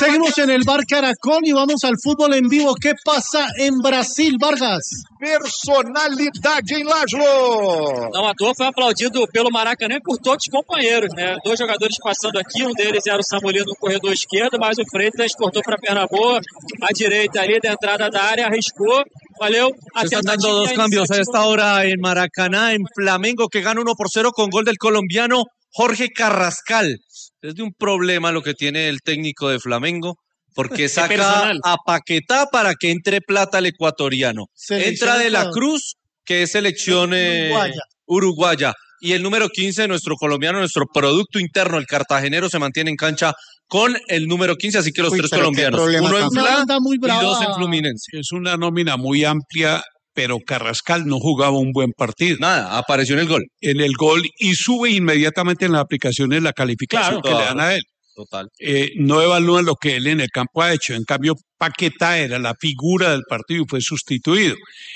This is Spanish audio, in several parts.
Seguimos en el Bar Caracol y vamos al fútbol en vivo. ¿Qué pasa en Brasil, Vargas? Personalidade em Laszlo. Não à toa foi aplaudido pelo Maracanã e por todos os companheiros, né? 2 jogadores passando aqui, um deles era o Samulino no corredor esquerdo, mas o Freitas cortou para a perna boa, à direita ali da entrada da área, arriscou, valeu. Se están dando dos cambios a esta hora en Maracaná, en Flamengo, que gana 1-0 con gol del colombiano Jorge Carrascal. Es de un problema lo que tiene el técnico de Flamengo, porque saca a Paquetá para que entre plata al ecuatoriano. Entra de la Cruz, que es selección uruguaya. Y el número 15, nuestro colombiano, nuestro producto interno, el cartagenero, se mantiene en cancha con el número 15, así que los tres colombianos. Uno en Fla y 2 en Fluminense. Es una nómina muy amplia, pero Carrascal no jugaba un buen partido. Nada, apareció en el gol. En el gol y sube inmediatamente en las aplicaciones la calificación que le dan a él. Total. No evalúan lo que él en el campo ha hecho. En cambio, Paquetá era la figura del partido y fue sustituido.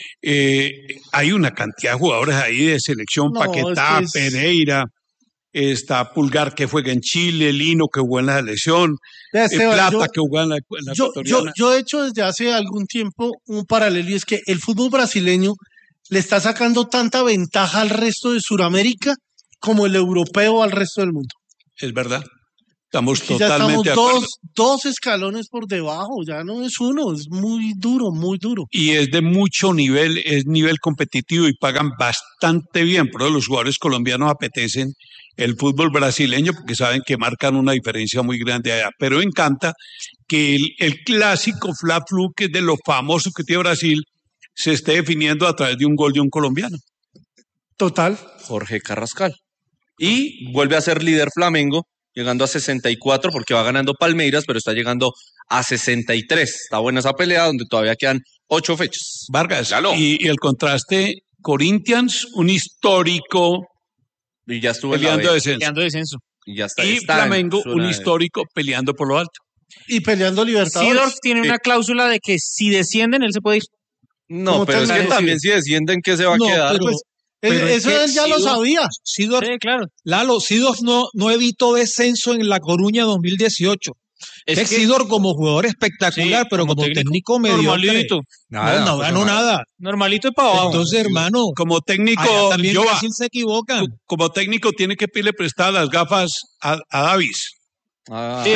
Hay una cantidad de jugadores ahí de selección, Paquetá, Pereira, está Pulgar que juega en Chile, Lino que jugó en la selección, Plata que jugó en la ecuatoriana. Yo he hecho desde hace algún tiempo un paralelo y es que el fútbol brasileño le está sacando tanta ventaja al resto de Sudamérica como el europeo al resto del mundo. Es verdad. Estamos y totalmente ya estamos dos escalones por debajo, ya no es uno, es muy duro, muy duro. Y es de mucho nivel, es nivel competitivo y pagan bastante bien. Por eso los jugadores colombianos apetecen el fútbol brasileño porque saben que marcan una diferencia muy grande allá. Pero me encanta que el clásico Fla-Flu, que es de lo famoso que tiene Brasil, se esté definiendo a través de un gol de un colombiano. Total. Jorge Carrascal. Y vuelve a ser líder Flamengo, llegando a 64 porque va ganando Palmeiras, pero está llegando a 63. Está buena esa pelea donde todavía quedan 8 fechas. Vargas, y el contraste, Corinthians, un histórico y ya estuvo peleando descenso. Y ya está. Y Flamengo, un histórico peleando por lo alto. Y peleando Libertadores. Seedorf tiene una cláusula de que si descienden, él se puede ir. No, pero es que también si descienden, ¿qué se va a quedar? Pero eso él ya lo sabía. Seedorf, sí, claro. Lalo, Seedorf no evitó descenso en La Coruña 2018. Es Seedorf como jugador espectacular, sí, pero como técnico mediocre. No ganó nada. Normalito y para abajo. Entonces, hermano, como técnico, también Brasil se equivoca. Como técnico tiene que pedirle prestadas las gafas a Davis. Sí,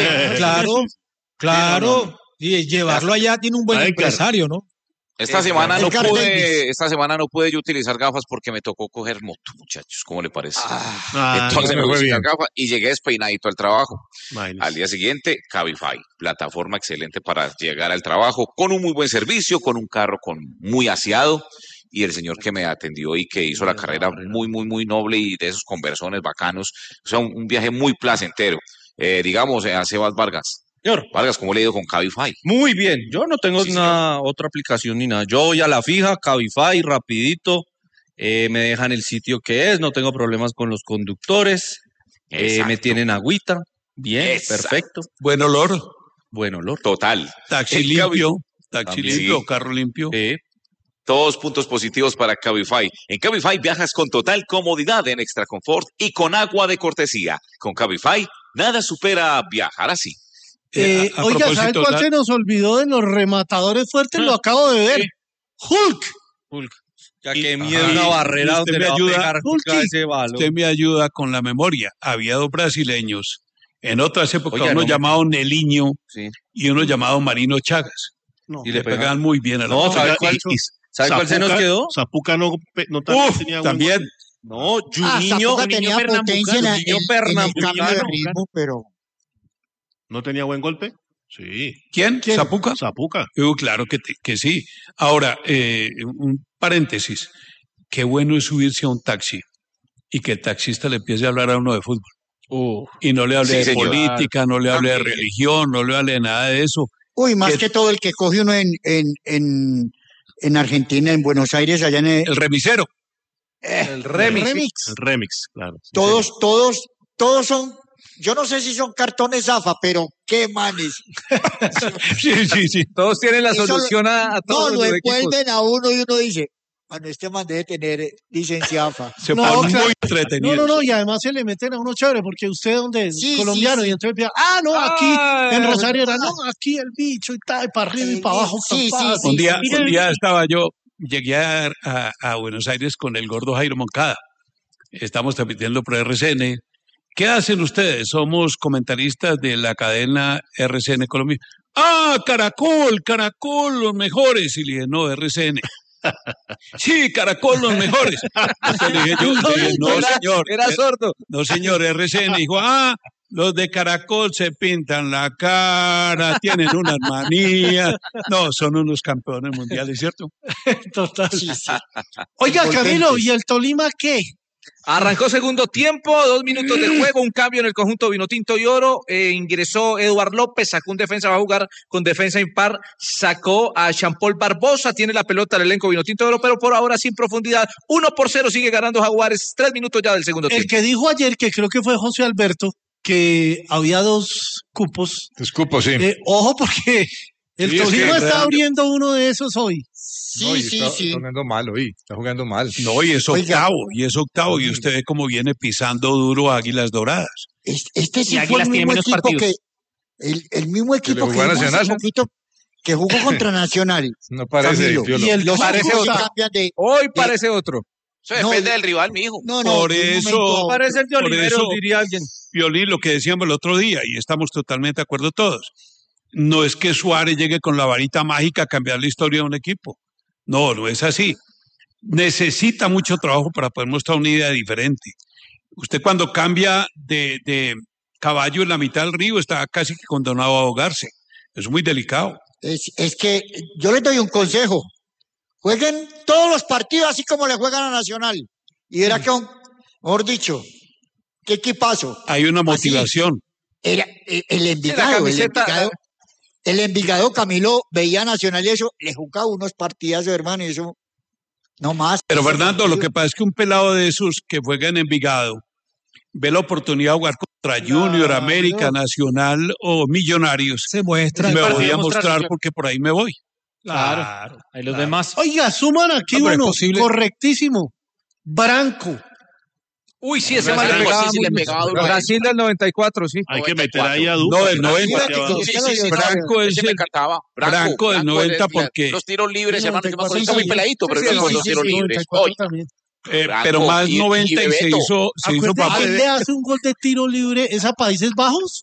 claro. Y llevarlo allá tiene un buen empresario, ¿no? Esta semana no pude yo utilizar gafas porque me tocó coger moto, muchachos. ¿Cómo le parece? Entonces me puse las gafas y llegué despeinadito al trabajo. Al día siguiente, Cabify, plataforma excelente para llegar al trabajo, con un muy buen servicio, con un carro muy aseado. Y el señor que me atendió y que hizo la carrera muy, muy, muy noble y de esos conversones bacanos. O sea, un viaje muy placentero. Digamos, a Sebas Vargas. Señor Vargas, ¿cómo le ha ido con Cabify? Muy bien, yo no tengo otra aplicación ni nada. Yo voy a la fija, Cabify, rapidito, me dejan el sitio que es, no tengo problemas con los conductores, me tienen agüita, bien, perfecto. Buen olor. Buen olor. Total. Taxi limpio, carro limpio. Todos puntos positivos para Cabify. En Cabify viajas con total comodidad en extra confort y con agua de cortesía. Con Cabify, nada supera viajar así. Oiga, ¿sabe cuál se nos olvidó de los rematadores fuertes? Lo acabo de ver. Hulk. Ya que miedo una barrera donde me ayuda ese balón. Usted me ayuda con la memoria. Había 2 brasileños. En otras épocas, uno llamado Neliño y uno llamado Marino Chagas. Y le pegaban muy bien a la ¿sabe cuál se nos quedó? Zapuca no tenía también. No, Juninho tenía potencia en el cambio de ritmo, pero... ¿No tenía buen golpe? Sí. ¿Quién? ¿Zapuca? Zapuca. Claro que sí. Ahora, un paréntesis. Qué bueno es subirse a un taxi y que el taxista le empiece a hablar a uno de fútbol. Y no le hable de política, no le hable de religión, no le hable de nada de eso. Más que todo el que coge uno en Argentina, en Buenos Aires, allá en el remisero. El remix. El remix, claro. Todos son... Yo no sé si son cartones AFA, pero qué manes. Sí. Todos tienen la solución a todos. No, lo envuelven a uno y uno dice, Bueno, este man debe tener licencia AFA. Se pone muy entretenido. No, y además se le meten a uno chévere, porque usted donde es colombiano, y entonces aquí en Rosario era, aquí el bicho y tal, y para arriba y para abajo. Un día llegué a Buenos Aires con el gordo Jairo Moncada. Estamos transmitiendo por RCN. ¿Qué hacen ustedes? Somos comentaristas de la cadena RCN Colombia. Caracol, los mejores. Y le dije, no, RCN. Sí, Caracol, los mejores. Entonces le dije yo, no, señor. Era sordo. No, señor, RCN. Dijo, los de Caracol se pintan la cara, tienen unas manías. No, son unos campeones mundiales, ¿cierto? Total. Sí. Oiga, Camilo, ¿y el Tolima qué? Arrancó segundo tiempo, 2 minutos de juego, un cambio en el conjunto Vinotinto y Oro, ingresó Eduard López, sacó un defensa, va a jugar con defensa impar, sacó a Jean-Paul Barbosa, tiene la pelota el elenco Vinotinto y Oro, pero por ahora sin profundidad, 1-0 sigue ganando Jaguares, 3 minutos ya del segundo tiempo. El que dijo ayer, que creo que fue José Alberto, que había 2 cupos. 2 cupos, sí. Ojo, porque el Tolima está abriendo uno de esos hoy. Está jugando mal hoy, está jugando mal. No, y es octavo, y usted ve cómo viene pisando duro Águilas Doradas. Este sí fue el mismo equipo que el mismo equipo que jugó hace poquito, que jugó contra Nacional. No parece, y el parece otro. Hoy parece otro. Eso depende del rival, mijo. Por eso parece el de Olivero, diría alguien. Piolín, lo que decíamos el otro día, y estamos totalmente de acuerdo todos. No es que Suárez llegue con la varita mágica a cambiar la historia de un equipo. No es así. Necesita mucho trabajo para poder mostrar una idea diferente. Usted cuando cambia de caballo en la mitad del río está casi que condenado a ahogarse. Es muy delicado. Es que yo les doy un consejo. Jueguen todos los partidos así como le juegan a Nacional. Y era que, mejor dicho, qué equipazo. Hay una motivación. Era el Envigado, Camilo, veía Nacional y eso, le jugaba unos partidazos, hermano, y eso, no más. Pero Fernando, lo que pasa es que un pelado de esos que juega en Envigado ve la oportunidad de jugar contra Junior, América, Nacional o Millonarios. Se muestra. Me voy a mostrar porque por ahí me voy. Claro. Hay los demás. Oiga, suman aquí uno, correctísimo. Branco. Uy, sí, ese mal le pegaba. Brasil del 94, sí. Hay que meter ahí a Duque. No, del 90. Branco es el Branco del 90 porque... Los tiros libres, hermano, yo me acuerdo, está muy peladito, pero no los tiros libres. Pero más 90 y se hizo papel. ¿Quién le hace un gol de tiro libre? ¿Es a Países Bajos?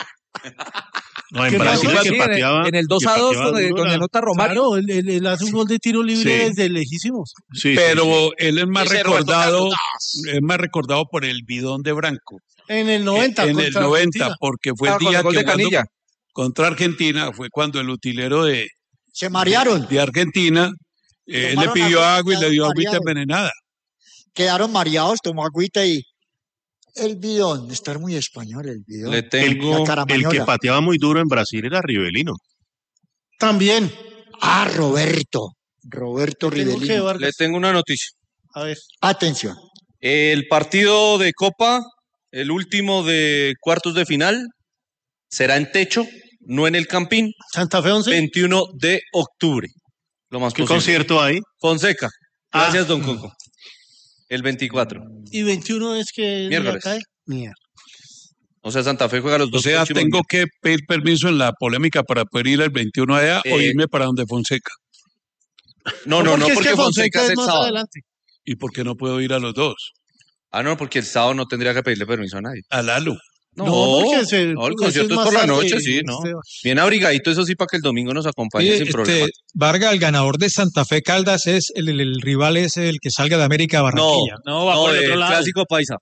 No, en Brasil que pateaba. En el 2-2 donde anota Romario. Claro, él hace un gol de tiro libre desde lejísimos. Sí, pero él es más recordado, por el bidón de Branco. En el 90. En el 90, porque fue el día que Canilla contra Argentina, fue cuando el utilero se marearon. De Argentina, él le pidió agua y le dio agüita envenenada. Quedaron mareados, tomó agüita y... El bidón, de estar muy español, el bidón. Le tengo el que pateaba muy duro en Brasil era Rivelino. También. Roberto Rivelino. Le tengo una noticia. A ver. Atención. El partido de Copa, el último de cuartos de final, será en techo, no en el Campín. Santa Fe 11. 21 de octubre. Lo más ¿Qué posible. concierto hay? Fonseca. Gracias, don Coco. El 24. ¿Y 21 es que miércoles? Cae? Mierda. O sea, Santa Fe juega los dos. O sea, tengo que pedir permiso en la polémica para poder ir el 21 allá o irme para donde Fonseca. No, porque Fonseca es el sábado. Adelante. ¿Y por qué no puedo ir a los dos? No, porque el sábado no tendría que pedirle permiso a nadie. A Lalo. Porque el concierto es por la noche, sí, ¿no? Bien abrigadito, eso sí, para que el domingo nos acompañe sin problema. Vargas, el ganador de Santa Fe Caldas, es el rival es el que salga de América Barranquilla. No, va por el otro lado. Clásico paisa.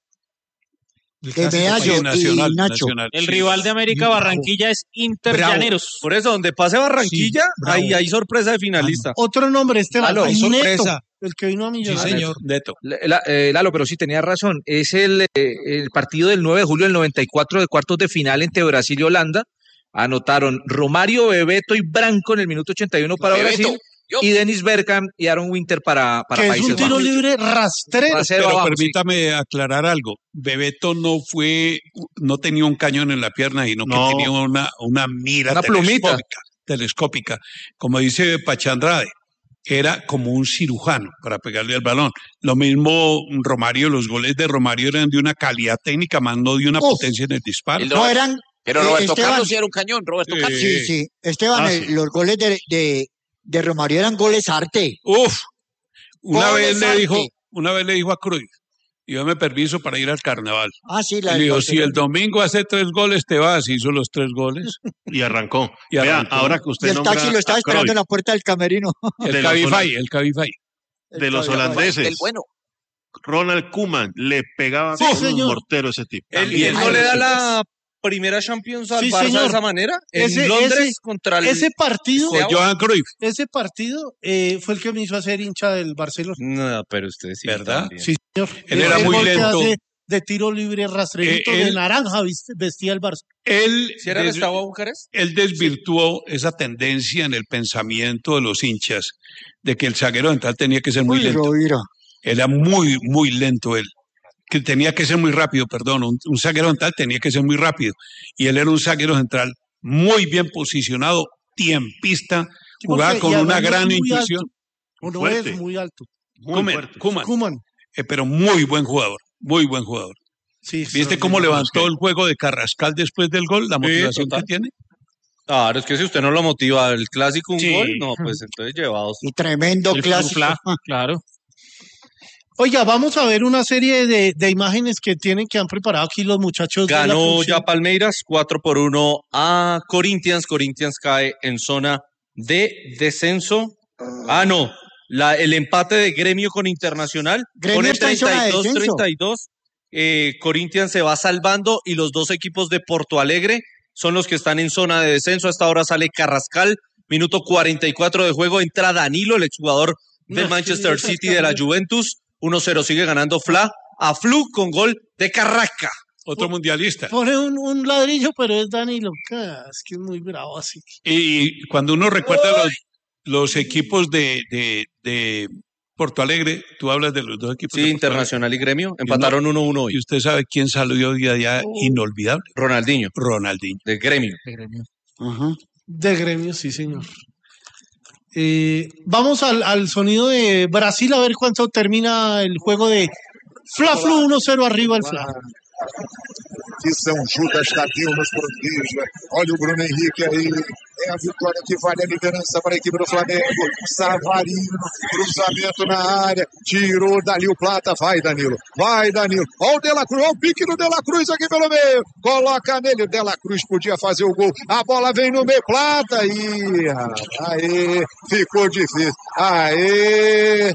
Nacional. El rival de América Barranquilla es Inter Llaneros. Por eso, donde pase Barranquilla, ahí hay sorpresa de finalista. Otro nombre, hay sorpresa. El que vino a Millonarios. Sí, señor. Neto. Lalo, pero sí tenía razón. Es el partido del 9 de julio del 94 de cuartos de final entre Brasil y Holanda. Anotaron Romario, Bebeto y Branco en el minuto 81 para Brasil. Y Dennis Bergkamp y Aaron Winter para que Países es un tiro libre rastrero. Pero abajo, permítame aclarar algo. Bebeto no tenía un cañón en la pierna, sino que tenía una mira una plumita telescópica, como dice Pachandrade. era como un cirujano para pegarle al balón. Lo mismo Romario, los goles de Romario eran de una calidad técnica, más no de una potencia en el disparo. No eran... Pero Roberto Carlos sí era un cañón, Roberto Carlos. Sí. Esteban, los goles de Romario eran goles arte. Una vez le dijo a Cruyff, y dame permiso para ir al carnaval. Sí, le dijo, si el domingo hace 3 goles, te vas. Hizo los 3 goles. Y arrancó. Vea, ahora que usted y el taxi lo estaba esperando en la puerta del camerino. El Cabify. De los holandeses. El bueno. Ronald Koeman le pegaba un mortero a ese tipo. ¿Y él no le da la primera Champions al Barça de esa manera? En Londres contra el... Ese partido... Johan Cruyff. Ese partido fue el que me hizo hacer hincha del Barcelona. No, pero usted sí. ¿Verdad? También. Sí, señor. Él era muy lento. De tiro libre rastrerito de naranja vestía el Barça. ¿Sí era Gustavo Bucarest? Él desvirtuó esa tendencia en el pensamiento de los hinchas de que el zaguero central tenía que ser muy lento. Era muy lento él. Que tenía que ser muy rápido, perdón. Un zaguero central tenía que ser muy rápido. Y él era un zaguero central muy bien posicionado, tiempista, jugaba con una gran intuición. No es muy alto. Koeman. Pero muy buen jugador. Muy buen jugador. Sí, ¿viste cómo levantó el juego de Carrascal después del gol? La motivación que tiene. Claro, es que si usted no lo motiva el clásico un gol, no, pues entonces llevados. Un tremendo clásico. Claro. Oiga, vamos a ver una serie de imágenes que han preparado aquí los muchachos. Ganó ya Palmeiras 4-1 a Corinthians. Corinthians cae en zona de descenso. No. El empate de Gremio con Internacional. Gremio pone 32-32. Corinthians se va salvando y los dos equipos de Porto Alegre son los que están en zona de descenso. Hasta ahora sale Carrascal. Minuto 44 de juego. Entra Danilo, el exjugador del Manchester City de la Juventus. 1-0 sigue ganando a Flu con gol de Carrasca. Otro mundialista. Pone un ladrillo, pero es Danilo. Es que es muy bravo así. Y cuando uno recuerda los equipos de Porto Alegre, tú hablas de los dos equipos. Sí, Internacional y Gremio, empataron 1-1 hoy. ¿Y usted sabe quién salió hoy de allá inolvidable? Ronaldinho. De Gremio. De Gremio, sí, señor. Vamos al sonido de Brasil a ver cuánto termina el juego de Fla-Flu 1-0 arriba el Fla. Que São Judas está aqui, os portugueses. Olha o Bruno Henrique aí. É a vitória que vale a liderança para a equipe do Flamengo. Savarino, cruzamento na área. Tirou dali o Plata. Vai, Danilo. Olha o De La Cruz. Olha o pique do De La Cruz aqui pelo meio. Coloca nele. O De La Cruz podia fazer o gol. A bola vem no meio. Plata. Aê. Ficou difícil. Aê,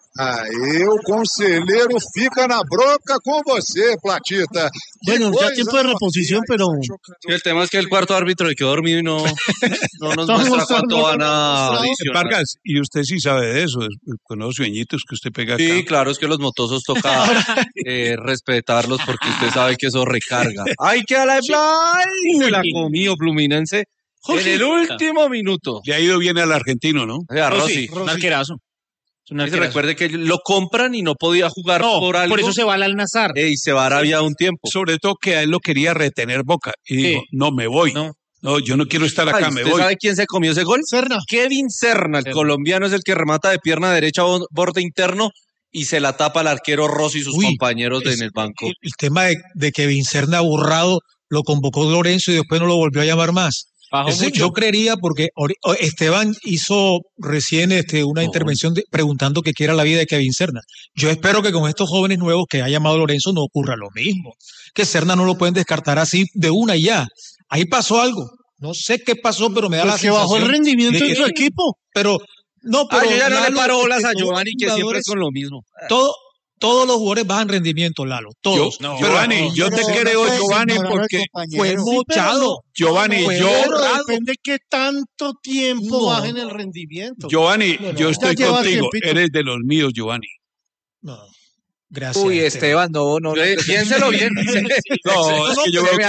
o conselheiro fica na bronca con você, Platita. Bueno, ya tiempo de reposición, pero... Sí, el tema es que el cuarto árbitro le quedó dormido y no nos muestra cuánto van a adicionar. Vargas, y usted sí sabe de eso, con los sueñitos que usted pega acá. Sí, claro, es que los motosos toca respetarlos porque usted sabe que eso recarga. ¡Ay, que a la se la comió Fluminense en el último minuto! Le ha ido bien al argentino, ¿no? Rossi. Un arquerazo. Recuerde que lo compran y no podía jugar por algo. Por eso se va al Al-Nassr. Y se va a Arabia un tiempo. Sobre todo que a él lo quería retener Boca. Y dijo, no, me voy. No, yo no quiero estar acá, me voy. ¿Usted sabe quién se comió ese gol? Serna. Kevin Serna, el colombiano, es el que remata de pierna derecha borde interno y se la tapa al arquero Rossi y sus compañeros en el banco. El tema de Kevin Serna aburrado lo convocó Lorenzo y después no lo volvió a llamar más. Yo creería, porque Esteban hizo recién una intervención preguntando qué era la vida de Kevin Serna. Yo espero que con estos jóvenes nuevos que ha llamado Lorenzo no ocurra lo mismo. Que Serna no lo pueden descartar así de una y ya. Ahí pasó algo. No sé qué pasó, pero me da la sensación. Que bajó el rendimiento de su equipo. Pero yo ya no le paro bolas a Giovanni, que siempre es con lo mismo. Todos los jugadores bajan rendimiento, Lalo. Todos. Giovanni, yo te creo, Giovanni, porque fue mochado. Giovanni, depende qué tanto tiempo bajen el rendimiento. Giovanni, yo estoy contigo. Eres de los míos, Giovanni. No. Gracias. Uy, Esteban, no. Piénselo bien. No, es que yo veo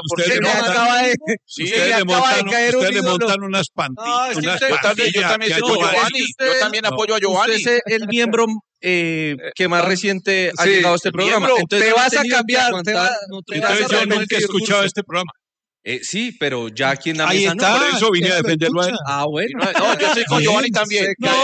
que ustedes le montan unas pantillas. Yo también apoyo a Giovanni. Usted es el miembro que más reciente ha llegado a este programa. Entonces, te vas a cambiar. Entonces yo nunca he escuchado este programa. Sí, pero ya aquí en la Ahí mesa está, Por eso vine a defenderlo a él. Ah, bueno. No, yo estoy con Giovanni también.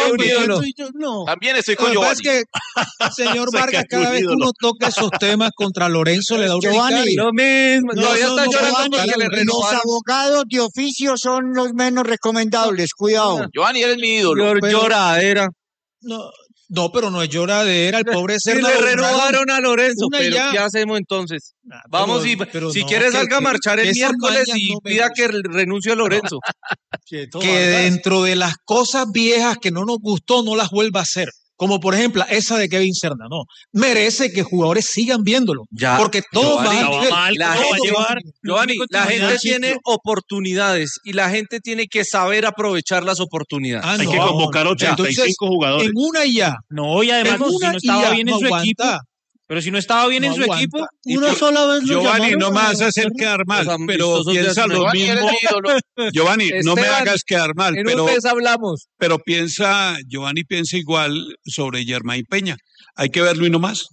También estoy con Giovanni. Es que, señor Vargas, cada vez que uno toca esos temas contra Lorenzo le da un Giovanni, Lo mismo. Todavía está llorando porque le los renovaron. abogados de oficio son los menos recomendables, cuidado. Giovanni, eres mi ídolo. Lloradera. No, pero no es lloradera, el pobre Sí, Serna. le renovaron a Lorenzo, Una pero ya. ¿qué hacemos entonces? Vamos pero si no, quiere salga a marchar el esas miércoles mañas y no me pida gustan. que renuncie a Lorenzo. Que dentro de las cosas viejas que no nos gustó, no las vuelva a hacer. Como por ejemplo esa de Kevin Serna, no. Merece que jugadores sigan viéndolo. Ya, porque todos Giovanni, van a ver. Giovanni, la gente tiene oportunidades y la gente tiene que saber aprovechar las oportunidades. Hay que convocar 85 Entonces, jugadores. En una y ya. No, y además, En si una no estaba y ya, bien en no su aguanta. equipo. Pero si no estaba bien en su aguanta. equipo. Una sola vez lo Giovanni, llamaron no me a vas a hacer Serna. quedar mal, Los pero amistosos de piensa lo Giovanni, eres mismo. mi ídolo. Giovanni, no me Esteban, hagas quedar mal, En un mes hablamos. pero Giovanni piensa igual sobre Germain Peña. Hay que verlo y no más.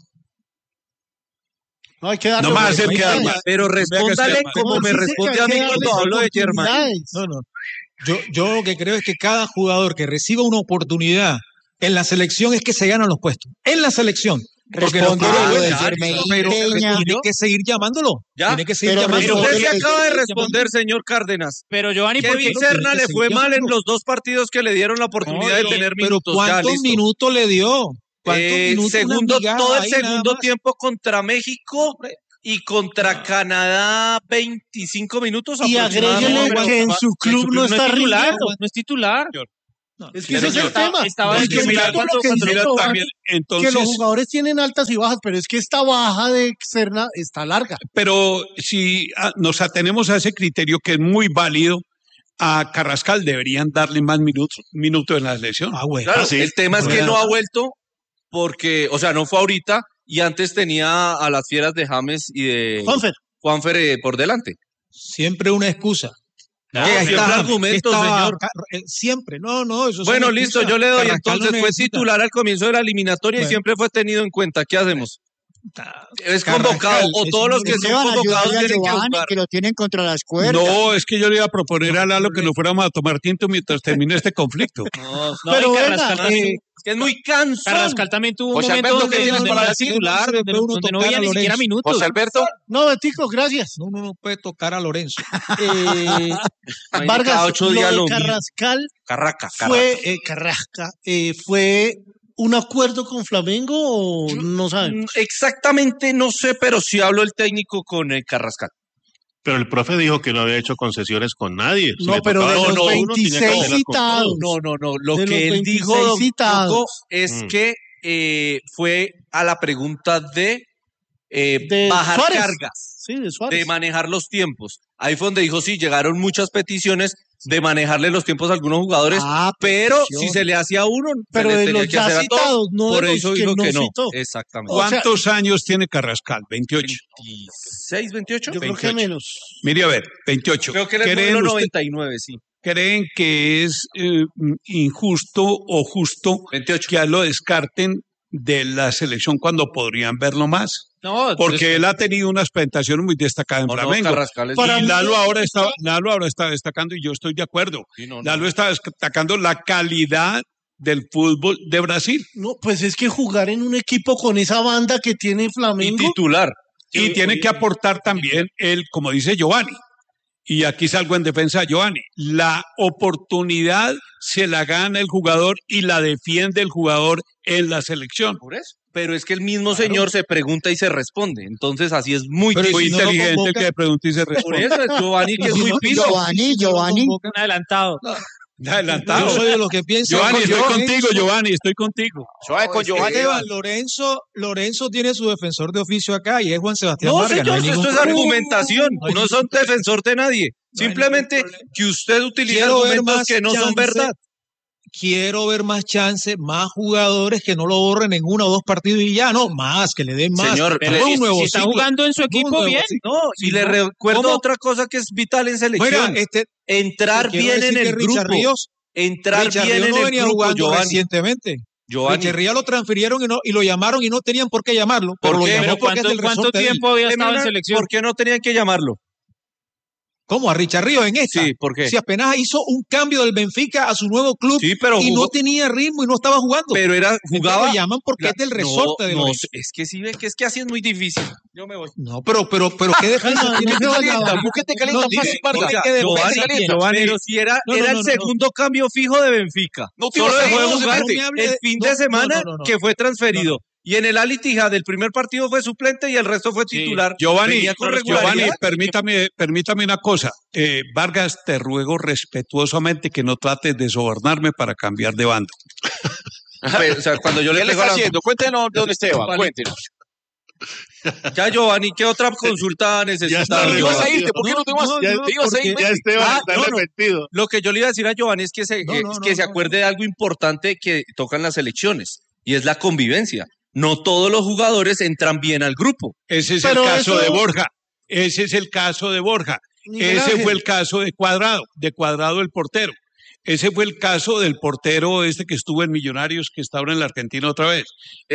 No hay que darle No me vas a hacer oportunidades. quedar mal. Pero respóndale quedar mal. como me Dice que responde hay a mí que darle cuando hablo de Germán. oportunidades. Yo lo que creo es que cada jugador que reciba una oportunidad en la selección es que se ganan los puestos. En la selección. Porque Responde no, lo de pero Germain pero Peña. tiene que seguir llamándolo. ¿Ya? Tiene que seguir Pero llamándolo. Usted se Respóndele- acaba de responder, señor Cárdenas. Pero Giovanni, porque Kevin Serna le fue mal en los 2 partidos que le dieron la oportunidad de tener Pero minutos. Ya, ¿cuántos listo. minutos le dio? ¿Cuántos minutos? Segundo, Una migaja todo el ahí nada segundo más. tiempo contra México y contra Canadá 25 minutos Y aproximadamente. agréguele que en su club no está titular, rindiendo. no es titular. Es que ese es el tema. Estaba Es que en mira cuando- lo que cuando dice lo- Giovanni, También, que entonces, los jugadores tienen altas y bajas, pero es que esta baja de Serna está larga. pero si nos atenemos a ese criterio que es muy válido, a Carrascal deberían darle más minutos en la selección. Bueno. Claro, sí. el tema es que Bueno. no ha vuelto porque, o sea, no fue ahorita y antes tenía a las fieras de James y de Juanfer por delante. Siempre una excusa. No, siempre argumentos, señor. Siempre, no, eso Bueno, son listo, excusas. yo le doy. Carrascal Entonces no fue necesita. titular al comienzo de la eliminatoria y Bueno. siempre fue tenido en cuenta. ¿Qué hacemos? Es Carrascal, convocado o es todos los que son Esteban, convocados ayudarle a tienen que Giovanni, jugar. que lo tienen contra las cuerdas. No, es que yo le iba a proponer a Lalo que nos fuéramos a tomar tinto mientras termine este conflicto. No, Pero y venga, Carrascal también- Que es muy cansón. Carrascal también tuvo un José momento Alberto, donde, ¿qué tienes donde no para era decir? titular, No se puede uno donde no tocar veía a ni siquiera Lorenzo. minutos. José Alberto, No, Betico, gracias. No, no puede tocar a Lorenzo. Vargas, 8 lo días de lo mismo. Carrascal Carraca. fue un acuerdo con Flamengo o no saben. Exactamente no sé, pero sí habló el técnico con Carrascal. Pero el profe dijo que no había hecho concesiones con nadie. Si No, le pero tocaba de con los uno, tenía que 26 hacerlas con citados. todos. No. Lo De que los él dijo, 26 don citados. Coco, es que fue a la pregunta de bajar Suárez. cargas, Sí, de Suárez. de manejar los tiempos. Ahí fue donde dijo, sí, llegaron muchas peticiones de manejarle los tiempos a algunos jugadores, pero si se le hacía a uno, Pero se le de tenía los que ya hacer a todos. citados, no de Por los eso que dijo no que no. citó. Exactamente. O sea, ¿Cuántos años tiene Carrascal? 28. 26, 28. Yo creo que menos. Mire, a ver, 28. Creo que él es ¿Creen modelo usted- 99, sí. ¿Creen que es injusto o justo 28. que a lo descarten de la selección cuando podrían verlo más? No, Porque él ha tenido unas presentaciones muy destacadas en No, Flamengo. Carrascal es- Para Y mí- Lalo ahora está destacando y yo estoy de acuerdo. Sí, no. Lalo está destacando la calidad del fútbol de Brasil No, pues es que jugar en un equipo con esa banda que tiene Y Flamengo. titular. y tiene que aportar también él, como dice Giovanni. Y aquí salgo en defensa de Giovanni. La oportunidad se la gana el jugador y la defiende el jugador en la selección. Por eso. Pero es que el mismo señor se pregunta y se responde. Entonces así es muy Pero Muy si no lo inteligente el convoca- que pregunta y se Por responde. eso es Giovanni, que es muy piso. Giovanni. un adelantado. Adelantado. Yo soy de los que piensan. Giovanni, estoy Lorenzo- contigo, Giovanni, estoy contigo. suave con Giovanni. Esteban, Lorenzo tiene su defensor de oficio acá y es Juan Sebastián No, Vargas. señor, hay esto ningún es problema. argumentación. No hay No ningún son defensor de nadie. No hay Simplemente ningún problema. que usted utiliza Quiero ver argumentos más que no son chance. verdad. Quiero ver más chance, más jugadores que no lo borren en 1 o 2 partidos y ya, no, más, que le den más. Señor, Pero pero un nuevo Si está ciclo. jugando en su Un equipo, nuevo bien. ciclo. No, y le recuerdo ¿Cómo? otra cosa que es vital en selección. Mira, entrar quiero bien decir en que el Richard grupo. Ríos, Entrar Richard bien Ríos en no el venía grupo, jugando Giovanni. recientemente. Giovanni. Richard Ríos lo transfirieron y lo llamaron y no tenían por qué llamarlo. Pero ¿Por lo qué? llamó Pero porque es del ¿cuánto resorte de él. tiempo había estado en selección? ¿Por qué no tenían que llamarlo? ¿Cómo? ¿A Richard Ríos en esta? Sí, ¿por qué? Si apenas hizo un cambio del Benfica a su nuevo club y no tenía ritmo y no estaba jugando. Pero jugaba. Entonces lo llaman porque es del resorte de Lorenzo. Es que sí ve que es que así es muy difícil. Yo me voy. No, pero ¿qué defensa tiene que calienta? ¿Por qué te calienta fácil, Vargas? Giovanni, pero si era el segundo cambio fijo de Benfica. Solo dejó de jugar el fin de semana que fue transferido. Y en el Al Ittihad el primer partido fue suplente y el resto fue titular. Giovanni, permítame una cosa. Vargas, te ruego respetuosamente que no trates de sobornarme para cambiar de bando. O sea, cuando yo le está haciendo? Cuéntenos, don Esteban, cuéntenos. Ya, Giovanni, ¿qué otra consulta necesitas? ¿Te ibas a irte? ¿Por qué no te ibas a ir? Ya Esteban está arrepentido. Lo que yo le iba a decir a Giovanni es que se acuerde de algo importante que tocan las elecciones, y es la convivencia. No todos los jugadores entran bien al grupo. Ese es el caso de Borja. Ese es el caso de Borja. Ese fue el caso de Cuadrado el portero. Ese fue el caso del portero que estuvo en Millonarios, que está ahora en la Argentina otra vez.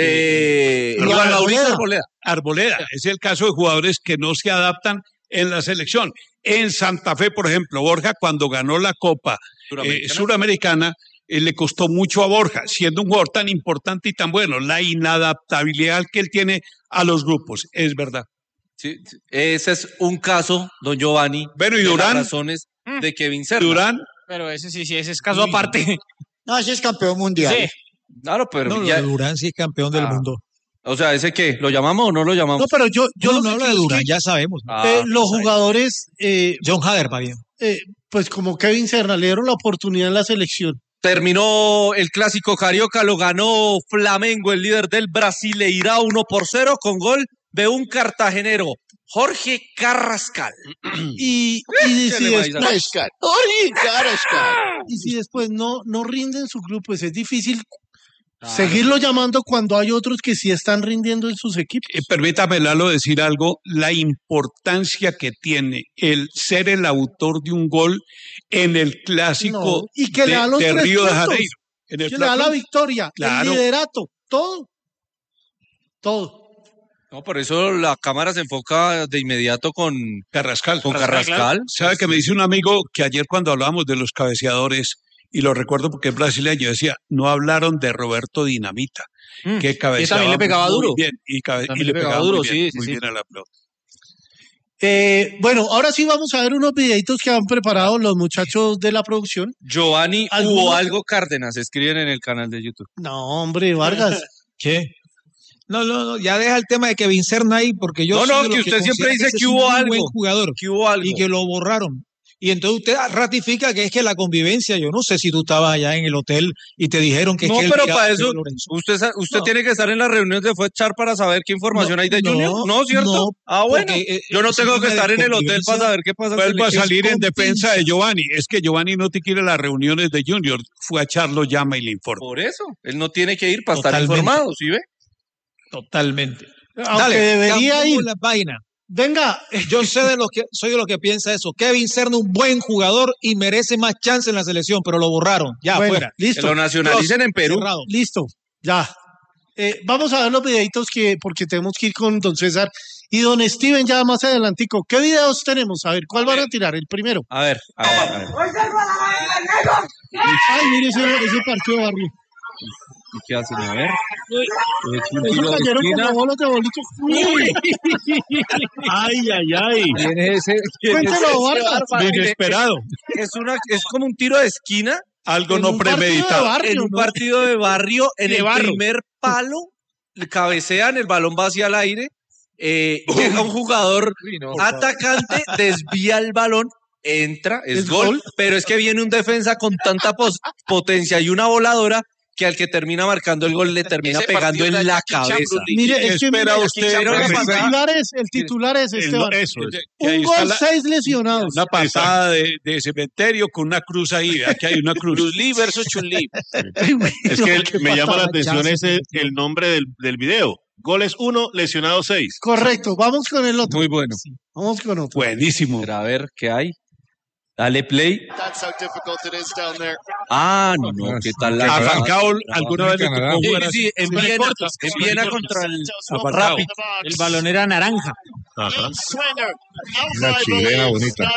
Arboleda. Es el caso de jugadores que no se adaptan en la selección. En Santa Fe, por ejemplo, Borja, cuando ganó la Copa Suramericana, le costó mucho a Borja, siendo un jugador tan importante y tan bueno. La inadaptabilidad que él tiene a los grupos, es verdad. Sí, ese es un caso, don Giovanni. Bueno, ¿y Durán? Las razones de Kevin Serna. Durán. Pero ese es caso aparte. No, ese es campeón mundial. Sí. Claro, pero no, Durán sí es campeón del mundo. O sea, ¿ese qué? ¿Lo llamamos o no lo llamamos? No, pero yo no hablo de Durán, ya sabemos. Los jugadores... John Hader, va bien. Pues como Kevin Serna, le dieron la oportunidad en la selección. Terminó el clásico carioca, lo ganó Flamengo, el líder del Brasileirão 1-0 con gol de un cartagenero, Jorge Carrascal. Y si después no rinde en su club, pues es difícil seguirlo llamando cuando hay otros que sí están rindiendo en sus equipos. Permítame, Lalo, decir algo. La importancia que tiene el ser el autor de un gol en el clásico y que le da los de 3 Río puntos, de Janeiro. Que le da la victoria, el liderato, todo. No, por eso la cámara se enfoca de inmediato con Carrascal. ¿Sabe que me dice un amigo que ayer cuando hablábamos de los cabeceadores, y lo recuerdo porque es brasileño, decía, no hablaron de Roberto Dinamita, que cabeceaba también le pegaba duro. Bien, y le pegaba duro, muy bien a la pelota. Bueno, ahora sí vamos a ver unos videitos que han preparado los muchachos de la producción. Giovanni hubo algo Cárdenas, escriben en el canal de YouTube. No, hombre, Vargas. ¿Qué? No, ya deja el tema de Kevin Serna ahí, porque yo que usted siempre dice que hubo algo. Buen jugador, que hubo algo. Y que lo borraron. Y entonces usted ratifica que es que la convivencia, yo no sé si tú estabas allá en el hotel y te dijeron que... No, pero para eso usted tiene que estar en las reuniones de FUECHAR para saber qué información hay de Junior. ¿No, cierto? Bueno, yo no tengo que estar en el hotel para saber qué pasa. Vuelvo a salir en defensa de Giovanni. Es que Giovanni no te quiere las reuniones de Junior. FUECHAR lo llama y le informa. Por eso, él no tiene que ir para estar informado, ¿sí ve? Totalmente. Aunque debería ir. La vaina. Venga, yo soy de lo que piensa eso. Kevin Serna, un buen jugador y merece más chance en la selección, pero lo borraron. Ya, fuera. Listo. Que lo nacionalicen en Perú. Cerrado. Listo, ya. Vamos a ver los videitos porque tenemos que ir con don César y don Steven ya más adelantico. ¿Qué videos tenemos? A ver, ¿cuál van a tirar? El primero. A ver. Ay, mire ese partido de Barrio. ¿Y qué hacen? A ver. Ellos cayeron como bolos de bolitos. Ay. ¿Quién es ese? Cuéntelo, Vargas. Inesperado. Es como un tiro de esquina. Algo no premeditado. En un partido de barrio, en el primer palo, cabecean, el balón va hacia el aire, llega un jugador atacante, desvía el balón, entra, es gol, pero es que viene un defensa con tanta potencia y una voladora que al que termina marcando el gol le termina pegando en la cabeza. Mire, es que espera usted. El titular es Esteban. Eso es. Un gol, 6 lesionados. Una pasada de cementerio con una cruz ahí. Aquí hay una cruz. Bruce Lee versus Chun-Li. Es que me llama la atención el nombre del video. Goles 1, lesionados 6. Correcto, vamos con el otro. Muy bueno. Sí, vamos con otro. Buenísimo. A ver, ¿qué hay? Dale play. No, ¿qué tal la a Falcao alguna vez le tocó en Viena contra el El balón era naranja. Ajá. Una chilena bonita.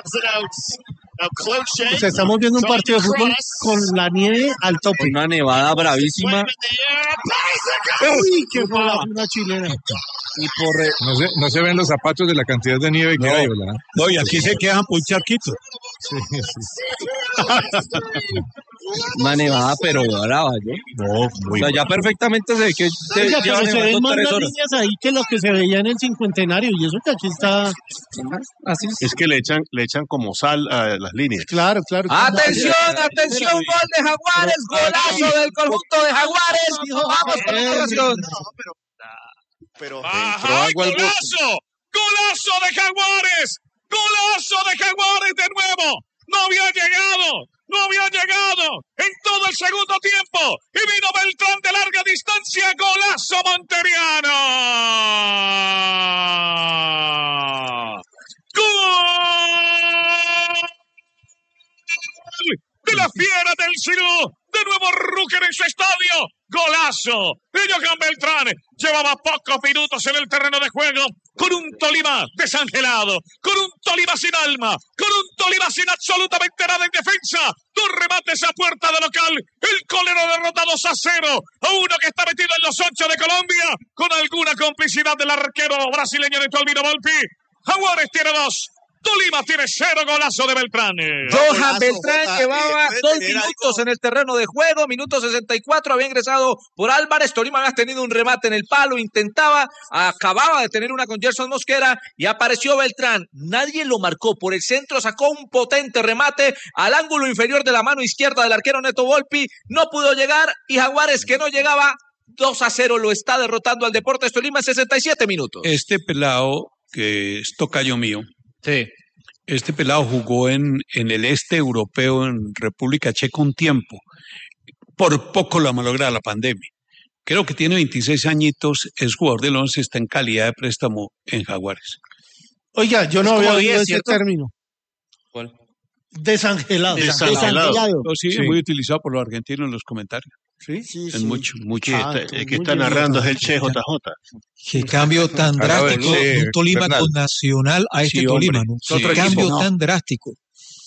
O sea, estamos viendo un partido de fútbol con la nieve al tope. Una nevada bravísima. Uy, qué una chilena. Y no se ven los zapatos de la cantidad de nieve que hay, ¿verdad? No, y aquí se quedan por un charquito. Una nevada, pero brava, ¿no? No, muy o sea, ya perfectamente se ve que Oiga, pero se ven más las líneas ahí que lo que se veía en el cincuentenario, y eso que aquí está... Así es que le echan como sal a las líneas. Claro. ¡Atención, atención! Gol de Jaguares, golazo del conjunto de Jaguares. Vamos con la narración. Pero ¡Golazo! ¡Golazo de Jaguares! ¡Golazo de Jaguares de nuevo! ¡No había llegado en todo el segundo tiempo! ¡Y vino Beltrán de larga distancia! ¡Golazo monteriano! ¡Gol de la Fiera del Cirú! De nuevo Rucker en su estadio. ¡Golazo! De Johan Beltrán. Llevaba pocos minutos en el terreno de juego. Con un Tolima desangelado. Con un Tolima sin alma. Con un Tolima sin absolutamente nada en defensa. Dos remates a puerta de local. El Colero derrota 2-0 a uno que está metido en los 8 de Colombia. Con alguna complicidad del arquero brasileño de Tolvino Volpi. Jaguares tiene 2. Tolima tiene 0, golazo de Beltrán. Johan Beltrán llevaba 2 minutos en el terreno de juego, minuto 64, había ingresado por Álvarez. Tolima había tenido un remate en el palo, acababa de tener una con Gerson Mosquera y apareció Beltrán. Nadie lo marcó, por el centro sacó un potente remate al ángulo inferior de la mano izquierda del arquero Neto Volpi. No pudo llegar y Jaguares, que no llegaba, 2-0 lo está derrotando al Deportes Tolima en 67 minutos. Este pelado, que es tocayo mío, sí. Este pelado jugó en el este europeo, en República Checa, un tiempo. Por poco lo malogra la pandemia. Creo que tiene 26 añitos, es jugador del 11, está en calidad de préstamo en Jaguares. Oiga, yo no había oído ese término. ¿Cuál? Desangelado. Sí, muy utilizado por los argentinos en los comentarios. Sí. Es mucho. El que está narrando es el Che JJ. Qué cambio tan drástico de un Tolima con Nacional a este Tolima, ¿no? Qué cambio tan drástico.